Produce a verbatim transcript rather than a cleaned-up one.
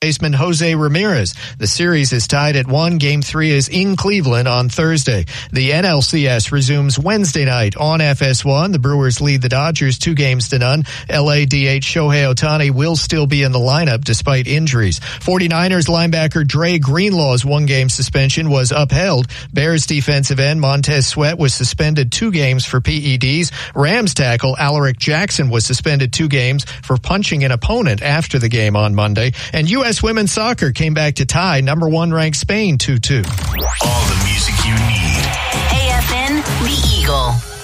baseman Jose Ramirez. The series is tied at one. Game three is in Cleveland on Thursday. The N L C S resumes Wednesday night on F S one. The Brewers lead the Dodgers two games to none. L A D H Shohei Ohtani will still be in the lineup despite injuries. forty-niners linebacker Dre Greenlaw's one-game suspension was upheld. Bears defensive end Montez Sweat was suspended two games for P E Ds. Rams tackle Alaric Jackson was suspended two games for punching an opponent after the game on Monday. And U S women's soccer came back to tie number one ranked Spain two two. All the music you need. A F N, The Eagle.